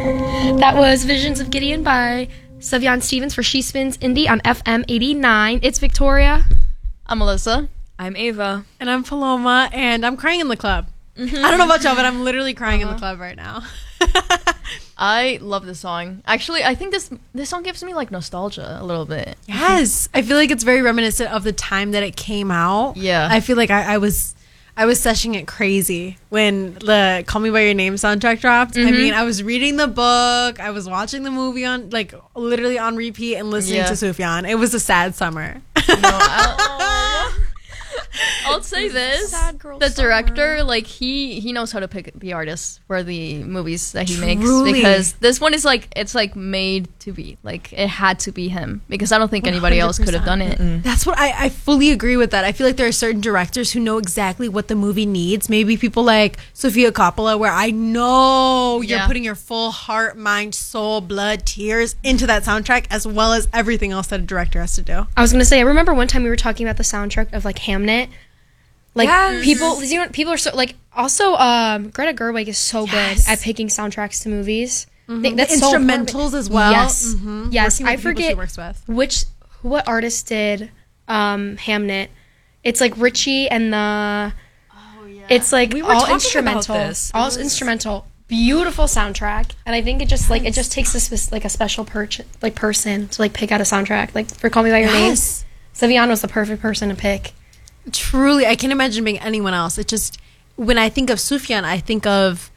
That was Visions of Gideon by Sufjan Stevens for She Spins Indie on FM 89. It's Victoria. I'm Melissa. I'm Ava. And I'm Paloma, and I'm crying in the club. I don't know about y'all, but I'm literally crying in the club right now. I love this song. Actually, I think this song gives me like nostalgia a little bit. Yes. I feel like it's very reminiscent of the time that it came out. Yeah. I feel like I was seshing it crazy when the Call Me By Your Name soundtrack dropped. I mean, I was reading the book, I was watching the movie on, like, literally on repeat and listening to Sufjan. It was a sad summer. I'll say this: the director, like he knows how to pick the artists for the movies that he makes, because this one is like, it's like made to be, like it had to be him, because I don't think anybody else could have done it. That's what I fully agree with that. I feel like there are certain directors who know exactly what the movie needs. Maybe people like Sofia Coppola, where I know you're putting your full heart, mind, soul, blood, tears into that soundtrack, as well as everything else that a director has to do. I was gonna say, I remember one time we were talking about the soundtrack of like Hamnet. Like people, you know, people are so like. Also, Greta Gerwig is so good at picking soundtracks to movies. That's the instrumentals as well. Yes, yes. I forget what artist did Hamnet. It's like Richie and the. Oh yeah. It's like all instrumental. All instrumental. Beautiful soundtrack, and I think it just like it just takes this like a special person to like pick out a soundtrack. Like for Call Me By Your Name, Sufjan was the perfect person to pick. Truly, I can't imagine being anyone else. It just, when I think of Sufjan, I think of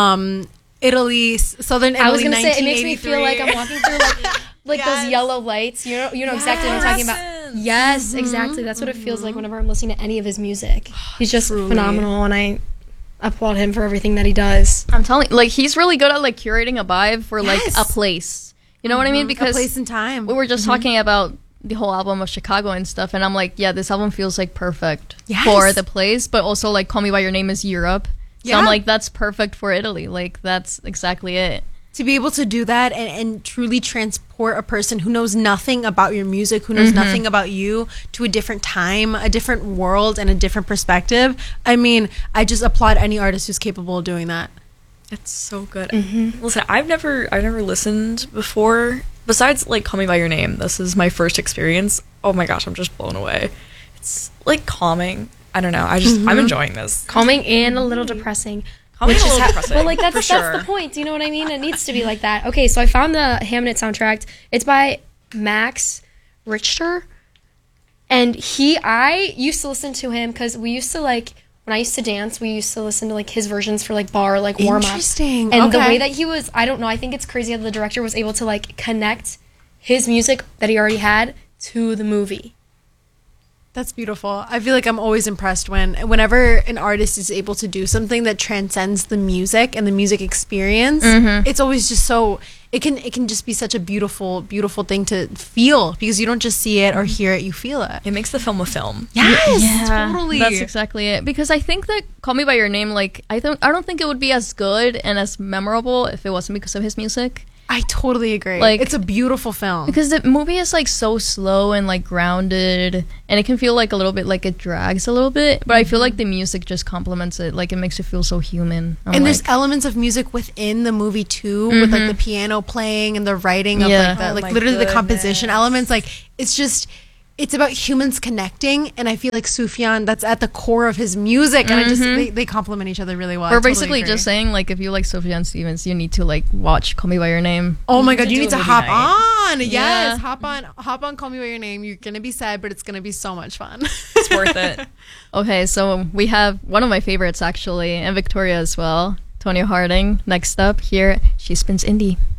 Italy, Southern Italy. I was gonna say, it makes me feel like I'm walking through like those yellow lights. You know exactly what I'm talking about. Yes, exactly. That's what it feels like whenever I'm listening to any of his music. He's just phenomenal, and I applaud him for everything that he does. I'm telling you, like he's really good at like curating a vibe for like a place. You know what I mean? Because a place and time. We were just talking about the whole album of Chicago and stuff, and I'm like, yeah, this album feels like perfect for the place, but also like Call Me By Your Name is Europe, so I'm like, that's perfect for Italy. Like that's exactly it. To be able to do that and truly transport a person who knows nothing about your music, who knows nothing about you, to a different time, a different world, and a different perspective. I mean, I just applaud any artist who's capable of doing that. It's so good. Listen, I've never listened before. Besides, like, Call Me By Your Name, this is my first experience. Oh my gosh, I'm just blown away. It's, like, calming. I don't know. I'm enjoying this. Calming and a little depressing. Calming and a little depressing. Well, like, that's the point. You know what I mean? It needs to be like that. Okay, so I found the Hamnet soundtrack. It's by Max Richter. And I used to listen to him because we used to, like, when I used to dance, we used to listen to like his versions for like bar, like warm up. Interesting. And the way that he was, I don't know, I think it's crazy how the director was able to like connect his music that he already had to the movie. That's beautiful. I feel like I'm always impressed whenever an artist is able to do something that transcends the music and the music experience. It's always just so, it can just be such a beautiful, beautiful thing to feel, because you don't just see it or hear it, you feel it. It makes the film a film. Yes, totally. That's exactly it. Because I think that Call Me By Your Name, like I don't think it would be as good and as memorable if it wasn't because of his music. I totally agree. Like, it's a beautiful film. Because the movie is like so slow and like grounded, and it can feel like a little bit like it drags a little bit, but I feel like the music just complements it. Like it makes it feel so human. And there's elements of music within the movie too, with like the piano playing and the writing of like the literally the composition elements. Like it's about humans connecting, and I feel like Sufjan, that's at the core of his music, and they complement each other really well. We're basically just saying, like, if you like Sufjan Stevens, you need to like watch Call Me By Your Name. Oh my god, you need to hop on. Yes, hop on Call Me By Your Name. You're gonna be sad, but it's gonna be so much fun. It's worth it. Okay, so we have one of my favorites actually, and Victoria as well, Tonya Harding. Next up here, She Spins Indie.